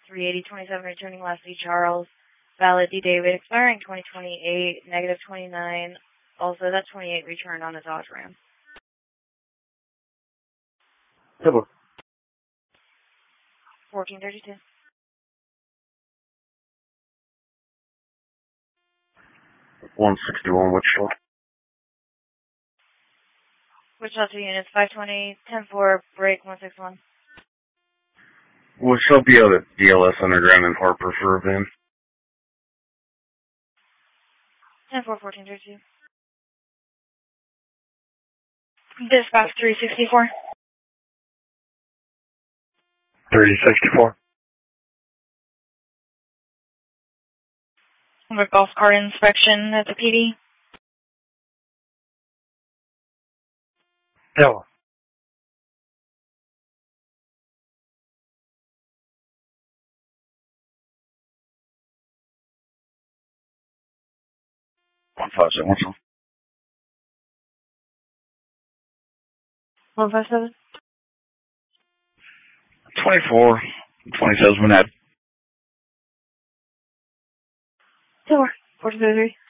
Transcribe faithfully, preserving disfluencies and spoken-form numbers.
three eighty twenty-seven, returning Leslie Charles. Valid D. David, expiring twenty twenty-eight, negative twenty-nine. Also, that twenty-eight returned on the Dodge Ram. Hello. fourteen thirty-two. one sixty-one, Wichita. Wichita two units, five twenty, ten four, break one six one. Will still be out at D L S Underground in Harper for a van. ten four, fourteen thirty-two. Dispatch three sixty-four. three sixty-four. A golf cart inspection at the P D. Hello. one five seven, what's wrong? one five seven. twenty-four, twenty-seven, had. Four. four two three.